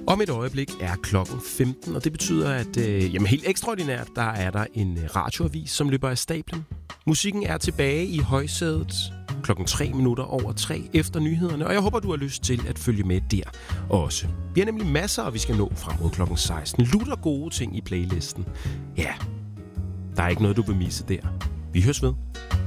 Om et øjeblik er klokken 15, og det betyder, at helt ekstraordinært, der er der en radioavis, som løber af stablen. Musikken er tilbage i højsædet klokken 3:03 efter nyhederne, og jeg håber, du har lyst til at følge med der også. Vi har nemlig masser, og vi skal nå frem mod klokken 16. Lutter gode ting i playlisten. Ja, der er ikke noget, du vil misse der. Vi høres ved.